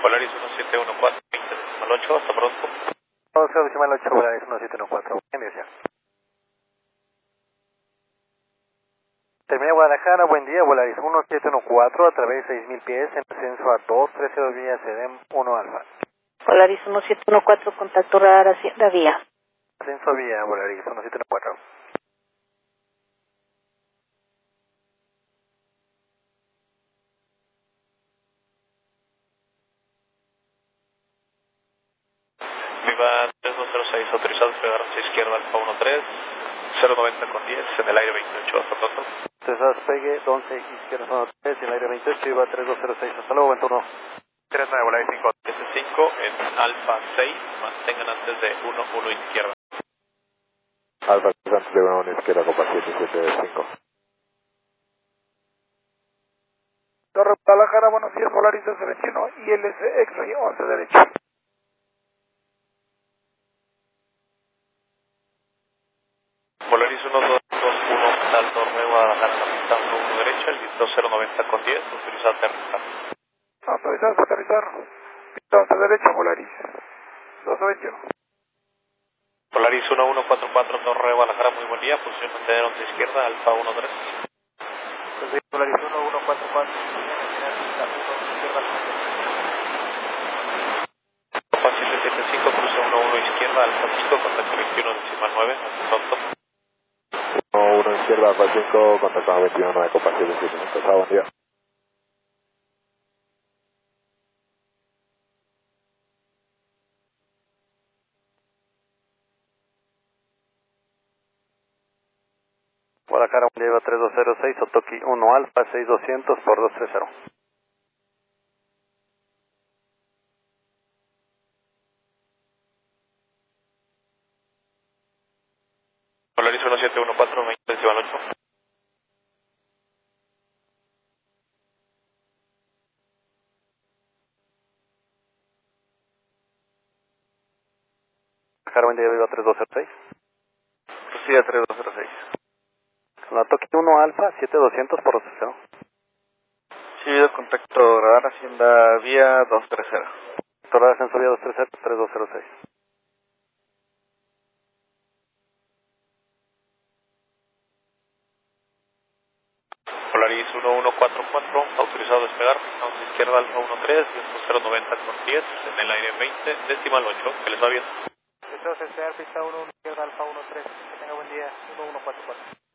Polaris 1714, 20 hasta pronto. 0 Polaris 1714, buen día. Termina Guadalajara, buen día, Polaris 1714 a través de 6000 pies en ascenso a 230 vía CEDEM 1 Alfa. Polaris 1714, contacto radar Hacienda Vía. Ascenso vía, Polaris 1714. Viva 3206, autorizado despegar hacia izquierda Alfa 13, 090 con 10, en el aire 28, hasta pronto. Despegue 11 izquierda 3 en el aire 28, iba 3206, hasta luego, 21. 39, Polaris 5, en Alfa 6, mantengan antes de 1 izquierda. Alfa antes de 1 izquierda, copa 775. Torre Guadalajara, buenos días, Polaris 1221, ILS X-Ray 11 derecho. Polaris 1221, Alto Torre Guadalajara, pista 1 derecha, el visto 090 con 10, autorizado a aterrizar. Autorizado a aterrizar, pista 11 derecho, Polaris 1221. Polaris 1144, Torre Guadalajara, muy buen día, posición mantener 11 izquierda, Alfa 13. Polaris 1144, izquierda. Copa 775, cruce 11 izquierda, Alfa 5, contacto 21 decimal 9, pronto. 1 izquierda, Alfa 5, contacto 21 de copa 775. Buen día. Guadalajara, buen día, iba 3206, Otoki 1 Alfa 6200 por 230. Polaris 1714, 20 decimal 8. Guadalajara, buen día, iba 3206. Recibe 3206. La Toki 1 Alfa 7200 por 230. Recibido contacto radar Hacienda Vía 230. Torre de ascenso vía 230, 3206. Polaris 1144, autorizado a despegar, pista 11 izquierda Alfa 13, viento 090 con 10, en el aire 20, decimal 8, que les va bien. Deseo despegar pista 1 izquierda Alfa 13, que tenga buen día, 1144.